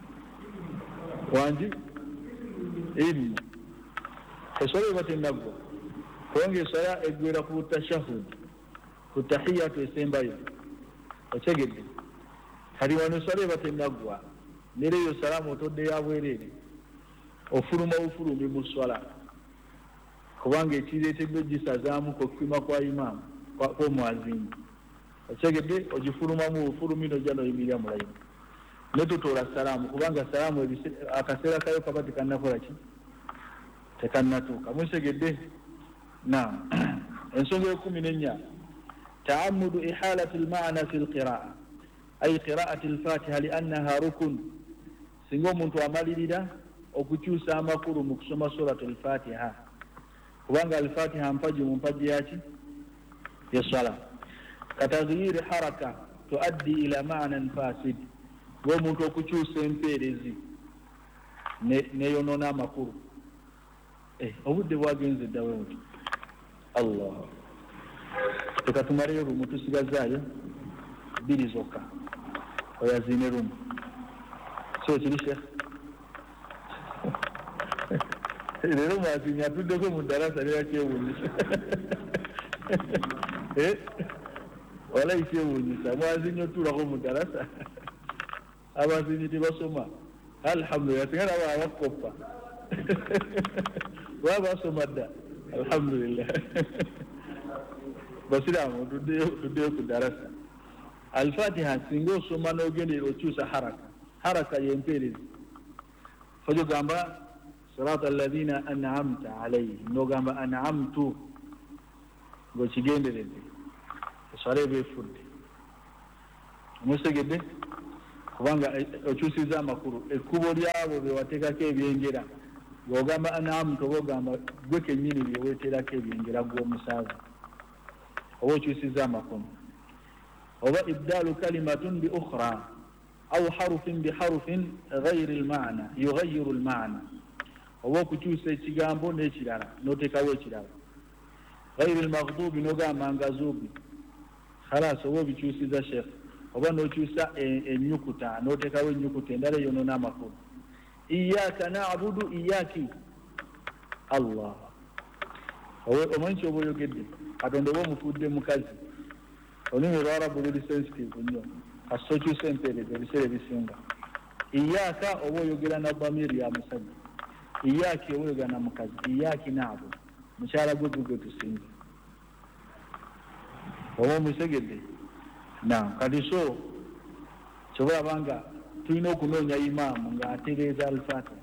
wangi ilmu eswala eba tennaggwa, kubanga eswala eggwera ku tashahud, ku tahiyatu esembayo. otegedde, kali wano eswala eba tennaggwa, nera eyo salaamu otodde ya bwereere, ofuluma bufulumi mu swala, kubanga ekireeteddwe gisazaamu kokima kwa imaamu kw'omwazini. otegedde, ogifulumamu bufulumi nojja noyimirira mulayini, ne tutoola salaamu, kubanga salaamu akaseera kayo kaba tekannakola ki tekannatuuka. musegedde na ensonga ekumi n'ennya taamudu ihalati lmaana fi lqiraa, ay qiraati lfatiha liannaha rukun, singa omuntu amalirira okukyusa amakulu mu kusoma suratu lfatiha, kubanga alfatiha mpagi mu mpagi yaki yeswala. kataghyiri haraka tuaddi ila maanan fasid, ng'omuntu okukyusa empeerezi neyonoona amakulu. eh obudde bwagenze ddawe buti allah, leka tumaleyo lumu, tusigazaayo bbiri zokka, oyaziine lumu. so kiri sheekh leero mwazinya atuddeko mu ddarasa neyakyewuunyisa walayi kyewuunyisa, mwazinya otuulako mu ddarasa, abazinyi tebasoma alhamdulillah, singa nabo abakoppa baba basoma dda alhamdulillah. basiraamu tuddeyo ku ddarasa. alfatiha singa osoma n'ogendera okyusa haraka, haraka yempeerezi, fojo gamba sirata alladhina an'amta alayhim, n'ogamba an'amtu ng'okigenderedde, eswala eba efudde. musegedde kubanga okyusiza amakulu ekkubo lyabo bewateekako ebyengera ng'ogamba anaamu toba ogamba gwe kennyini byeweeterako ebyengera gw'omusaaza oba okyusiza amakulu oba ibdaalu kalimatun bi ukhra aw harufin bi harufin ghayri almaana yughayyiru almaana oba okukyusa ekigambo n'ekirala n'oteekawo ekirala ghayri almaghdubi n'ogamba ngazubi khalas oba obikyusiza sheekh oba n'okyusa ennyukuta n'oteekawo ennyukuta endala eyonoona amakulu iyyaka na'budu iyyaki allah omanyi kyoba oyogedde katonda oba omufudde mukazi olulimi lwarabu luli sensitive nnyo kasita okyusa empeereza ebiseera ebisinga iyyaka oba oyogera na bamiri ya musajja iyyaki oba oyogera na mukazi iyyaki na'budu mukyala gwe gwe tusinza oba omusegedde na kati so kyobalaba nga tulina okunoonya imaamu ng'atereeza alfatiha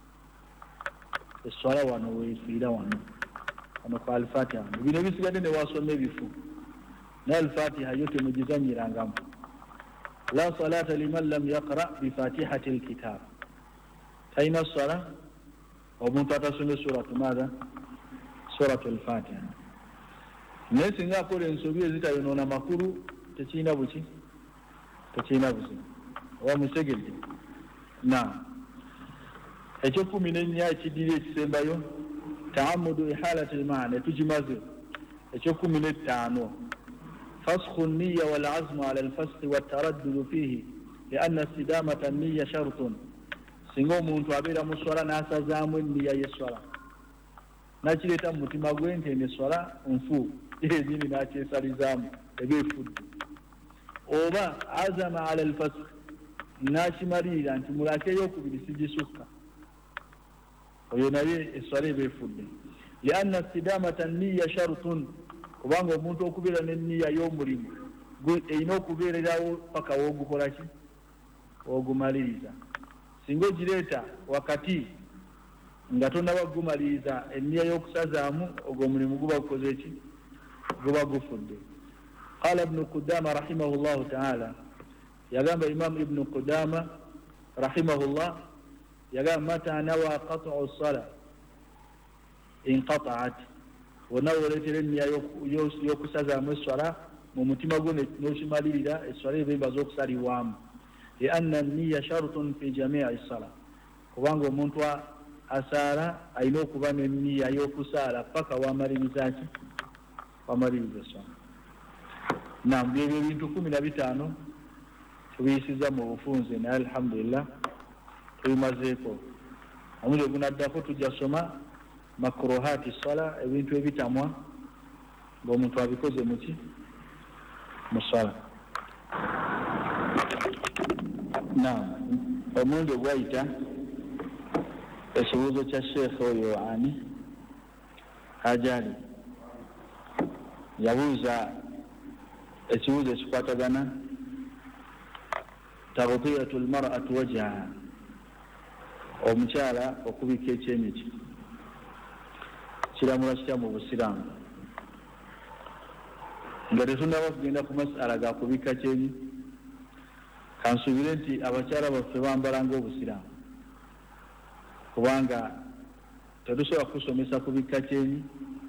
eswala wano weefiira wano wano kwa alfatiha wano bino bisigadde ne wasoma ebifu naye alfatiha yo temugizanyirangamu la salata liman lam yaqra bifatihati alkitab talina swala omuntu atasome suratu maadha suratu alfatiha naye singa akola ensobi ezitayonoona makulu tekirina buki tekirina buzibu oba musegedde na ekyokumi n'ennya ekiddira ekisembayo taamudu ihalati almaana tukimaze ekyokumi n'ettaano fasxu nniya walazmu ala alfasxi wattaraddudu fiihi lianna istidamata nniya shartun singa omuntu abeera mu swala n'asazaamu enniya y'eswala nakireeta mu mutima gwe nti eno eswala nfu enyini n'akyesalizaamu eba efudde oba azama ala alfasxi nakimalirira nti mulaka eyokubiri sigisukka oyo naye eswala eba efudde lianna istidamata nniya shartun kubanga omuntu okubeera n'enniya y'omulimu erina okubeererawo paka woogukola ki woogumaliriza singa ogireeta wakati nga tonaba gumaliriza enniya y'okusazaamu ogwo omulimu guba gukoze eki guba gufudde qala ibnu qudama rahimahullahu taala yagamba imam ibnu qudama rahimahullah yagamba mata nawa qat'u sala inqata'at wonna woleetera enniya y'okusazaamu eswala mu mutima gwo n'okimalirira eswala eba ebaza okusalibwamu lianna nniya shartun fi jamii sala kubanga omuntu asaala alina okuba n'enniya y'okusaala paka wamaliriza ki wamaliriza eswala nam byebyo ebintu kumi na bitaano tubiyisiza mu bufunze naye alhamdulillah tubimazeeko omuli ogunaddako tujja soma makruhati sala ebintu ebitamwa ng'omuntu abikoze muki mu sala nam omundi ogwayita ekibuuzo kya sheekhe oyo ani ajali yabuuza ekibuuzo ekikwatagana taghdiyatu almar'atu wajhaha omukyala okubika ekyenyiki kiramula kitya mu busiraamu nga tetunaba kugenda ku masala ga kubika kyenyi kansuubire nti abakyala baffe bambala ng'obusiraamu kubanga tetusobola kusomesa kubika kyenyi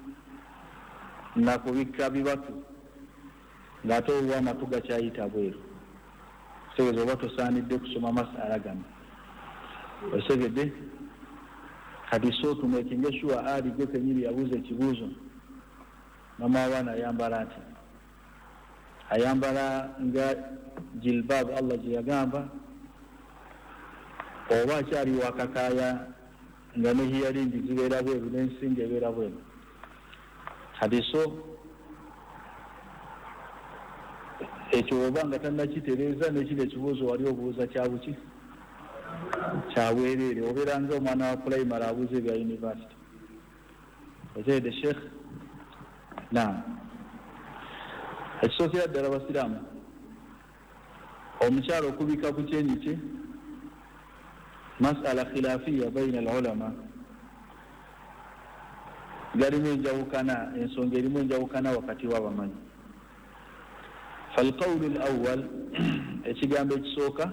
na kubika bibatu ng'ate owa amatu gakyayita bweru tegeeza oba tosaanidde kusoma masala gano osegedde kati so tumekinge sure ali gwe kenyini yabuuza ekibuuzo mama abaana ayambala ati ayambala nga jilbab Allah gye yagamba oba akyali wakakaaya nga ne hiyalingi zibeera bweru n'ensinga ebeera bweru kati so ekyo oba nga tannakitereeza n'ekino ekibuuzo wali obuuza kyabuki kyabwereere obeera nga omwana wa primary abuuza ebya university ozeede sheekh naam ekisookera ddala abasiraamu omukyalo okubika ku kyenyi kye masala khilaafiya baina alulama galimu enjawukana ensonga erimu enjawukana wakati w'abamanyi فالقول الأول ekigambo ekisooka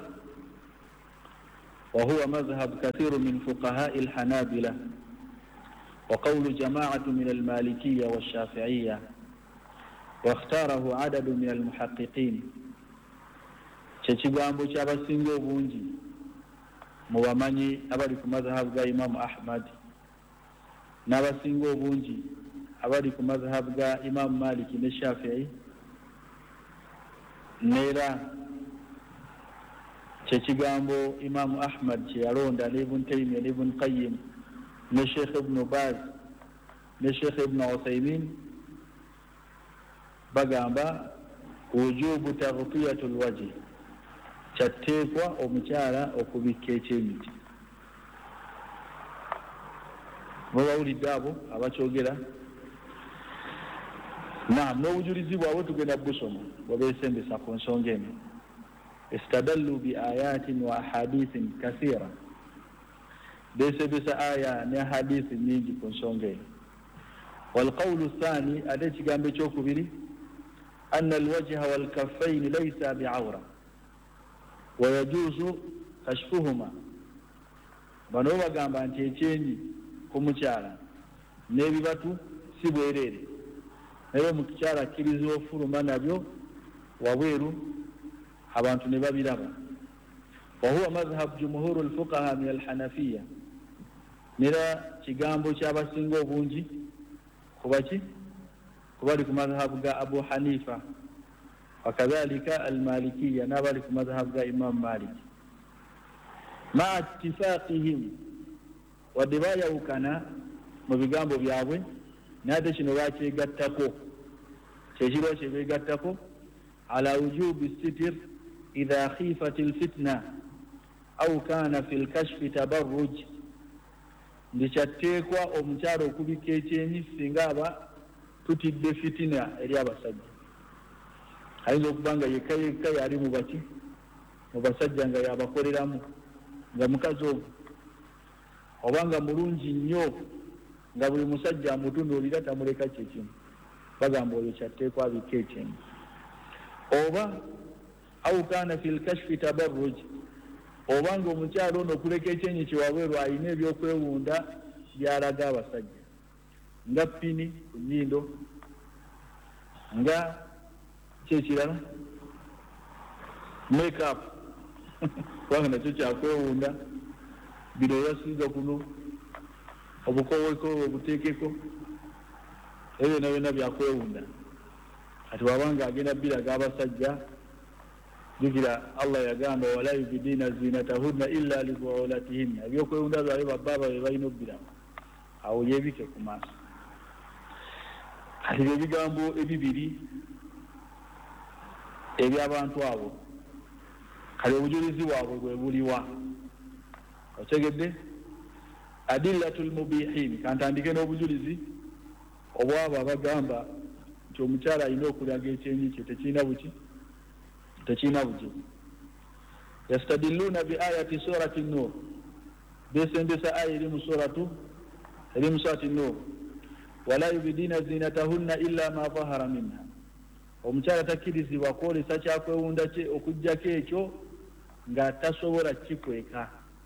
وهو مذهب كثير من فقهاء الحنابلة وقول جماعة من المالكية والشافعية واختاره عدد من المحققين كيغامبو كyabasinga obungi mu bamanyi abali ku mazhab ga Imam Ahmad n'abasinga obungi abali ku mazhab ga Imam Malik ne Shafi'i nera kyekigambo Imam Ahmad kyeyalonda ne Ibn Taymiyyah ne Ibn Qayyim ne Sheikh Ibn Baz ne Sheikh Ibn Uthaymin bagamba wujubu taghtiyatul wajhi kyateekwa omukyala okubikka ekyemiti. Mubawulidde abo abakyogera naam n'obujulizi bwabwe tugenda busoma bwebeesembesa ku nsonga eno. استدلوا بآيات وأحاديث كثيرة بس بس آية نحاديث نيجي كنشونجي. والقول الثاني أديت جنب تشوفوا بلي أن الوجه والكفين ليس بعورة ويجوز كشفهما. بنوبا جنب أن تيجي كمشارا نبي باتو سيبويري نبي مكشارا كيريزو فرما نبيو وويرو abantu ne babiraba. وهو مذهب جمهور الفقهاء من الحنفية nira kigambo kyabasinga obungi kubaki kubali ku madhhab ga Abu Hanifa wakadhalika al-Malikiyya nabali ku madhhab ga Imam Malik ma ittifaqihim wadibaya ukana mu bigambo byabwe nade kino bakyegattako kyekiro kyebegattako ala wujubi sitir إذا خيفت الفتنة أو كان في الكشف تبرج ndichatekwa omukyalo okubika ekyenyi singa aba tutidde fitina eri abasajja. Ayinza okubanga yekka yekka yali mu baki mu basajja nga yabakoleramu nga mukazi ogwo obanga mulungi nnyo nga buli musajja amutunuulira tamuleka kyekimu bagamba oyo kyateekwa abika ekyenyi. Oba au kana fil kashfi tabarruj obanga omukyalo ono okuleka ekyenyi kiwabweru ayina ebyokwewunda byalaga abasajja nga pini ku nnyindo nga kyekirala make up kubanga nakyo kyakwewunda bino yasiiga kuno obukowekowe obuteekeko ebyo byonna byonna byakwewunda. Kati wabanga agenda biraga abasajja jukira Allah yagamba wala yubidina zinatahunna illa libuulatihinna ebyokwewunda byabwe bababa be balina obbira awo yebike ku maaso. Kati ebigambo ebibiri eby'abantu abo kale obujulizi bwabwe bwe buliwa otegedde. Adillatul mubihin kantandike n'obujulizi obwabo abagamba nti omukyala alina okulaga ekyenyi kye tekirina buki tekina bujibu. Yastadilluna bi ayati surati an-nur besendesa aya iri mu suratu iri mu surati an-nur wala yubidina zinatahunna illa ma zahara minha omukyala takirizibwa kwolesa kyakwewunda kye okujjako ekyo nga tasobola kikweka.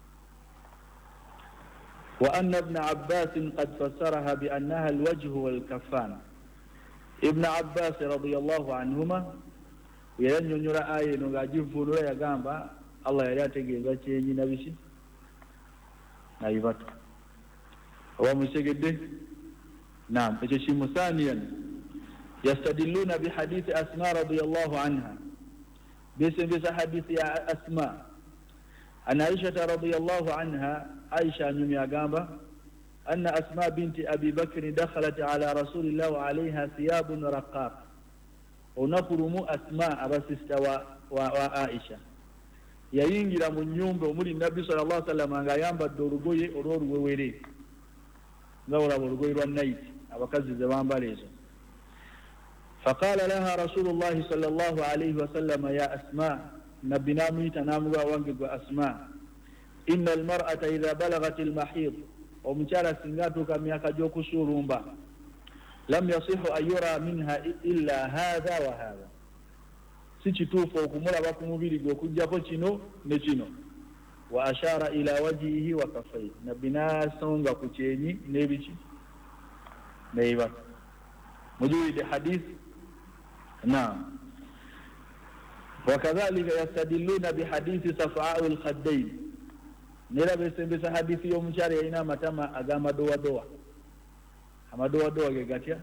wa anna ibn Abbas qad fassaraha bi annaha al-wajhu wal-kaffan. Ibn Abbas radiyallahu anhuma yannyonnyola aya eno ng'agivuunula yagamba Allah yali ategeeza kyenyi nabiki nabibatu oba mukitegedde. Naam, ekyo kimu. Thaniyan yastadilluna bihadithi Asma radiyallahu anha besembesa hadithi ya Asma an Aisha radiyallahu anha. Aisha nyumi agamba anna Asma binti Abi Bakr dakhalat ala rasulillah wa alayha thiyabun raqaq. Onakulumu Asma abasista wa, wa, wa Aisha yayingira mu nnyumba omuli Nabbi sallallahu alaihi wasallam nga ayambadde olugoye olw'oluwewere nga olaba olugoye lwa night abakazi ze bambala ezo. Faqala laha rasulullahi sallallahu alaihi wasallam ya Asma, Nabbi namuyita namuga wange gwa Asma, inna almar'ata idha balagat almahid omukyala singa atuuka myaka gy'okusuulumba lam yasihu an yura minha illa hadha wa hadha si kituufu okumulaba ku mubiri gwe okuggyako kino ne kino. Wa ashara ila wajihi wa kafaihi, nabbi n'asonga ku kyenyi n'ebiki n'ebibatu. Mujuwide hadith. Naam. Wakadhalika yastadilluna bihadithi safa'u al-khaddayn, nera besembesa hadithi y'omukyala yalina amatama ag'amadowadowa. Amadowadowa ge gatya?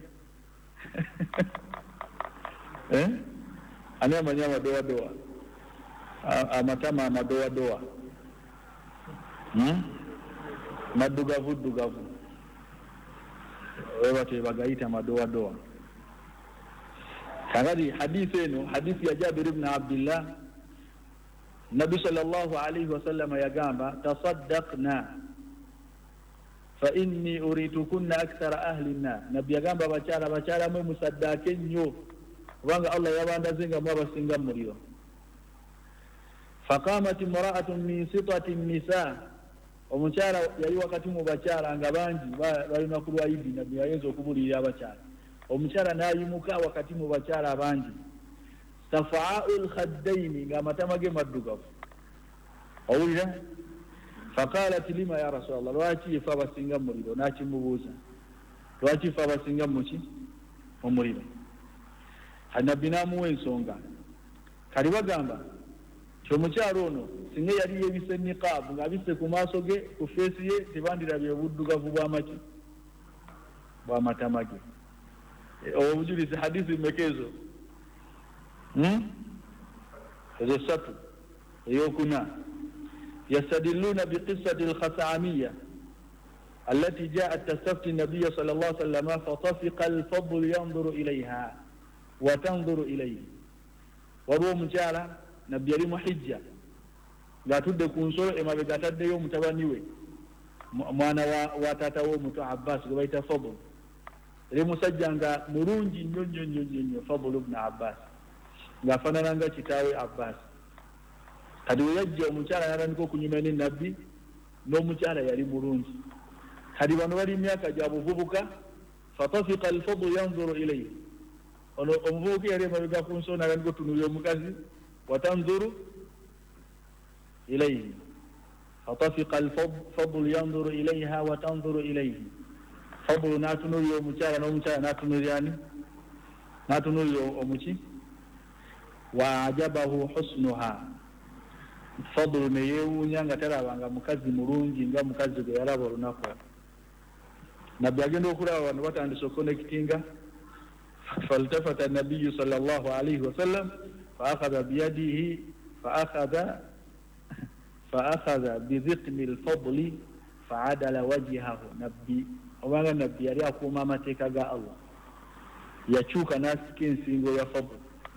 eh? Ani amanyi amadowadowa? Amatama amadowadowa. Hmm? Maddugavu ddugavu. Wewe watu bagayita madowadowa. Kagadi hadithi eno, hadithi ya Jabir ibn Abdullah, Nabi sallallahu alayhi wa sallam yagamba, tasaddaqna fa inni uritukunna akthara ahli an-nar. Nabi yagamba bakyala bakyala mwe musaddake nnyo kubanga Allah yabandazenga mu abasinga muliro. Faqamat imra'atun min sitati an-nisa, omukyala yali wakati mu bakyala nga bangi balina kulwa Idi. Nabi yayenza okubulira abakyala. Omukyala n'ayimuka wakati mu bakyala abangi. Safa'ul khaddaini, nga amatama ge maddugavu. Owulira? Faqalat lima ya Rasulallah, lwaki ife abasinga mu muliro? N'akimubuuza, lwaki ife abasinga muki mu muliro? Nabbi n'amuwa ensonga. Kali bagamba ti omukyala ono singa yali yebise niqaabu ng'abise ku maaso ge, ku feesi ye, tebandirabye obuddugavu bw'amaki bw'amatama ge. Obujulizi hadithi mekezo. Hmm? Ezo satu. Eyokuna. Yastadilluna biqissati al-Khas'amiyya allati ja'at tastafti an-nabiy sallallahu alayhi wa sallam fatafiqa al-fadl yanzuru ilayha wa tanzuru ilayhi. Waliwo omukyala nabbi yali mu hijja ng'atudde ku nsolo emabega ataddeyo mutabani we mwana wa taata we omuto Abbas gwe bayita Fadl. Eri musajja nga mulungi nnyo nnyo nnyo nnyo, Fadl ibn Abbas, ng'afaanana nga kitaawe Abbas. Kati we yajja omukyala n'atandika okunyuma ne nabbi, n'omukyala yali mulungi. Kati bano bali myaka gya buvubuka. Fatafiqa al-Fadl yanzuru ilayhi, ono omuvubuka yali emabega ku nsolo n'atandika otunuulira omukazi, watanzuru ilayhi. Fatafiqa al-Fadl yanzuru ilayha wa tanzuru ilayhi. Fadlu n'atunuulira omukyala, n'omukyala n'atunuulira ani? N'atunuulira omuki? Wa ajabahu husnuha. Fadlu ne yeewuunya nga talabanga mukazi mulungi nga mukazi gwe yalaba olunaku. Nabbi agenda okulaba bano batandise okukonekitinga. Faltafata nabiyyu sallallahu alayhi wa sallam faakhadha biyadihi faakhadha faakhadha bidhiqni al-fadli faadala wajhahu. Nabbi obanga nabbi yali akuuma amateeka ga Allah, yakyuka n'asika ensingo ya Fadl.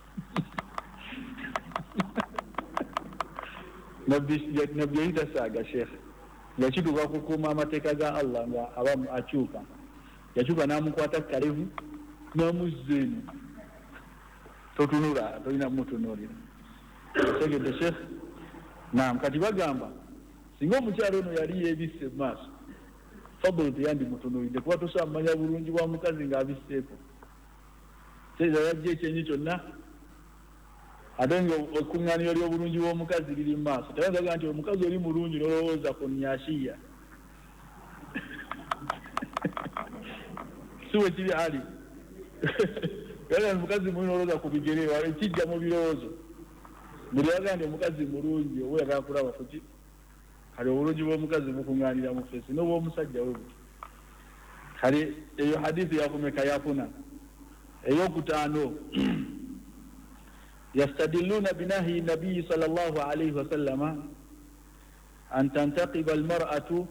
Nabbi yali tasaaga sheekh, yakituuka kukuuma amateeka ga Allah nga aba akyuka, yakyuka n'amukwata kalevu n'amuzza eno. Totunula, tolina mutunuulira. Segedde sheekh. Naam, kati bagamba singa omukyalo ono yali yeebisse mu maaso, Fadl teyandi mutunuulidde kuba tosobola kumanya bulungi bwa mukazi ng'abisseeko. Kyeza yajja ekyenyi kyonna ate nga ekkuŋŋaaniro ly'obulungi bw'omukazi liri mu maaso. Tebaga nti omukazi oli mulungi n'olowooza ku nnyashiya. Si we kiri ali. Yaga omukazi mulungi n'olowooza ku bigere, ekijja mu birowoozo. Buli yaga nti omukazi mulungi oba yagala kulaba kuki? Kale obulungi bw'omukazi bukuŋŋaanira mu feesi n'obw'omusajja we buti. Kale eyo hadithi yakumeka yakuna. Eyokutaano, yastadilluna binahi nabiyyi sallallahu alayhi wa sallama an tantaqiba al-mar'atu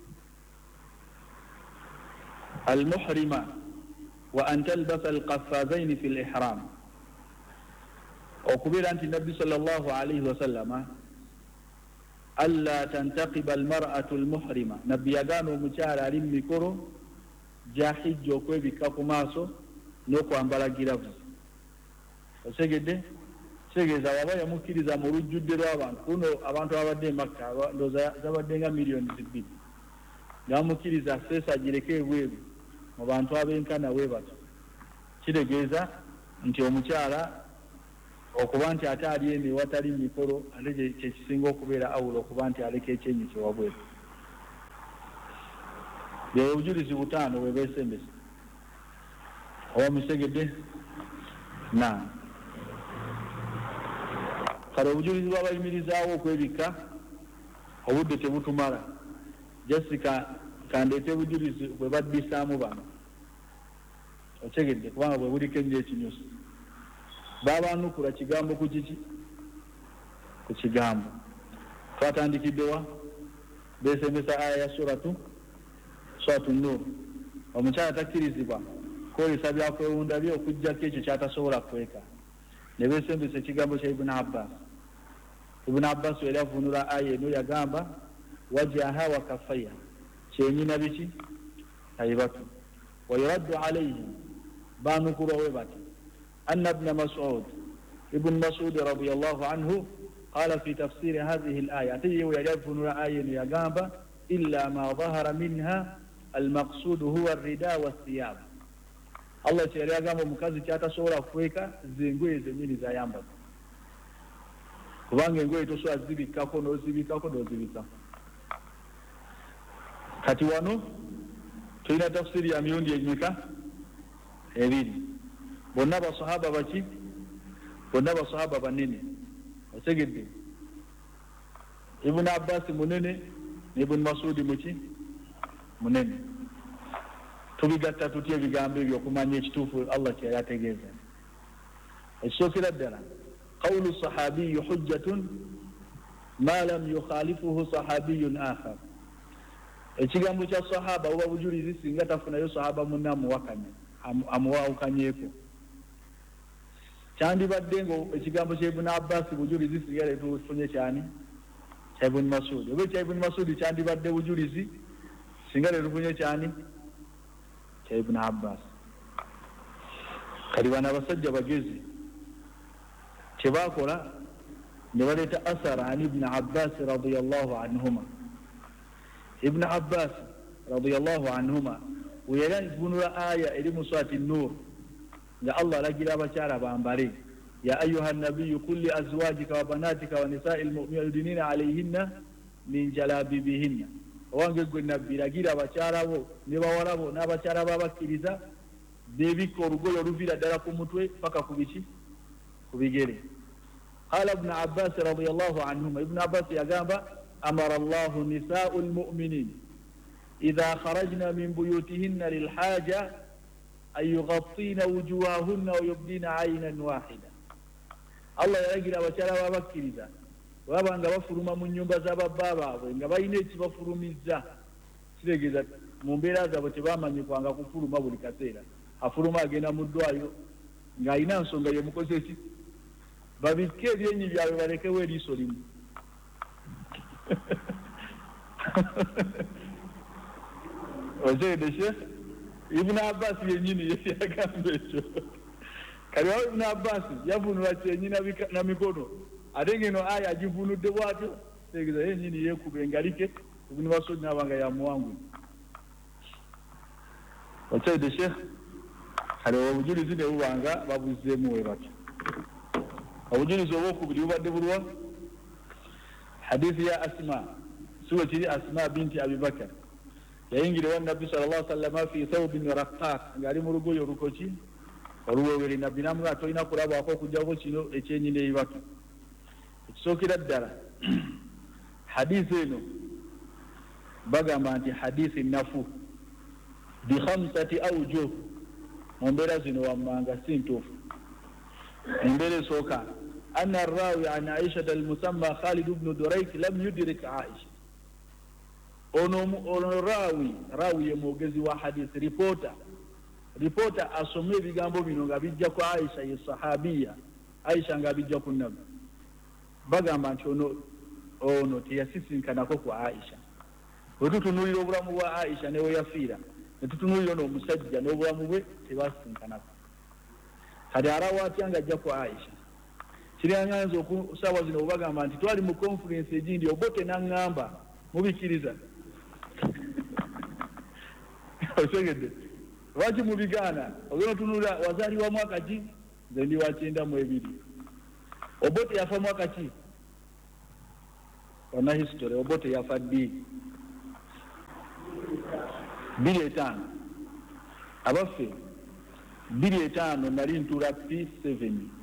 al-muhrima wa an talbasa al-qaffazayn fi al-ihram. Okubeera nti nabbi sallallahu alayhi wa sallama alla tantaqiba al-mar'atu al-muhrima, nabbi yagaana omukyala ali mu mikolo gya hijja okwebikka ku maaso n'okwambala giravu. Osegedde kitegeeza waba yamukkiriza mu lujjudde lw'abantu kuno abantu abadde e Makka ndowooza zabadde nga miliyoni bbiri, ng'amukkiriza seesa gireke ebweru mu bantu abenkana we bato. Kitegeeza nti omukyala okuba nti ate ali eno ewatali mikolo ate kyekisinga okubeera awula okuba nti aleka ekyenyi kyewabweru. bye obujulizi butaano bwe beesembesa oba musegedde na kale obujulizi bw'abayimirizaawo okwebikka obudde tebutumala jasika kandeete obujulizi bwe baddisaamu bano otegedde kubanga bwe buliko ennyo ekinyusi baabaanukula kigambo ku kiki ku kigambo twatandikiddewa beesembesa aya ya suratu suratu nur omukyala takkirizibwa kwolesa byakwewunda bye okujjako ekyo kyatasobola kweka ne beesembesa ekigambo kya ibuni abbas. ibuni abbas yali avunula aya eno yagamba wajaha wa kafaya kyenyina biki ayibatu wayuraddu alayhim baanukulwawe bati anna ibna mas'ud ibn mas'ud radiyallahu anhu qala fi tafsiri hadhihi al-aya ate yewe yali avunula aya eno yagamba illa ma dhahara minha almaqsudu huwa arrida wathiyab. Allah kyali agamba omukazi kyatasobola kweka zengoye zenyini zayambala kubanga engoye tosobola zibikkako n'ozibikkako n'ozibika. Kati wano tulina tafsiri ya mirundi emeka ebiri bonna basahaba baki bonna basahaba banene otegedde ibn abbas munene ne ibn mas'ud muki munene tubigatta tutya ebigambo ebyo okumanya ekituufu Allah kye yategeeza. ekisookera ddala qawlu sahabiyu hujjatun ma lam yukhalifuhu sahabiyun akhar. ekigambo kya sahaba oba bujulizi singa tafunayo sahaba munna amuwakanya amuwawukanyeeko. kyandibadde ngo ekigambo kya ibn abbas bujulizi singa letufunye kyani kya ibn mas'ud oba kya ibn mas'ud kyandibadde bujulizi singa letufunye kyani kya ibn abbas. kali bano abasajja bagezi kyebakola ne baleeta asara an ibn abbas radiyallahu anhuma. ibn abbas radiyallahu anhuma weyali avunula aya eri mu surati nur nga Allah alagira abakyala bambale ya ayuha nabiyu qul li azwajika wa banatika wa nisai lmuminina yudinina alayhinna min jalabibihinna. owange gwe nabbi lagira abakyala bo ne bawala bo n'abakyala babakkiriza beebikka olugoye oluvira ddala ku mutwe paka ku biki ku bigere. qala ibn abbas radiyallahu anhuma ibn abbas yagamba amara allahu nisau lmuminin idha kharajna min buyutihinna lilhaja an yughattina wujuhahunna wa yubdina aynan wahida. Allah yalagira abakyala babakkiriza baba nga bafuluma mu nnyumba z'ababba baabwe nga balina ekibafulumizza kiregeeza mu mbeera zaabwe tebamanyikwanga kufuluma buli kaseera. afuluma agenda mu ddwayo ng'alina nsonga yemukoze eki babikke ebyenyi byabwe balekewo eriiso limu. ozeede sheikh ibn abbas yenyini yagamba ekyo. kali wawe ibn abbas yavunula kyenyina na mikono ate ngeno aya agivunudde bwatyo tegeeza yenyini yekuba engalike ibn mas'ud nabanga yamuwangu. ozeede sheikh kali obujulizi ne bubanga babuzzeemu we batyo. obujulizi obwokubiri bubadde bulwa hadithi ya asma suwe kiri asma binti abibakar yayingira wa nabbi sallallahu alaihi wasallam fi thawbin raqqaq ngali mu lugoye olukoki oluwewere nabbi namwe atolina kulabwako okujjako kino ekyenyine ebibaka. ekisookera ddala hadithi eno bagamba nti hadithi nafu bi khamsati awjuh mu mbeera zino wammanga si ntuufu. embeera esooka أن الراوي عن عائشة المسمى خالد بن دريك لم يدرك عائشة. ono rawi rawi yemwogezi wa hadith reporter reporter asomye ebigambo bino nga bijja ku Aisha ye sahabiya Aisha nga bijja ku nabbi bagamba nti ono ono teyasisinkanako ku Aisha. wetutunulira obulamu bwa Aisha newe yafiira netutunulira ono omusajja n'obulamu bwe tebasisinkanako. kati arawa atya nga ajja ku Aisha kiryanganza okusaawa zino obagamba nti twali mu conference egindi obote naŋŋamba mubikiriza osegedde lwaki mubigaana ogenda otunula wazaaliwa mwaka ki nze ndi wakyenda mu ebiri Obote yafa mwaka ki? Ona history Obote yafa ddi? bbiri etaano. Abaffe bbiri etaano nali ntuula P seven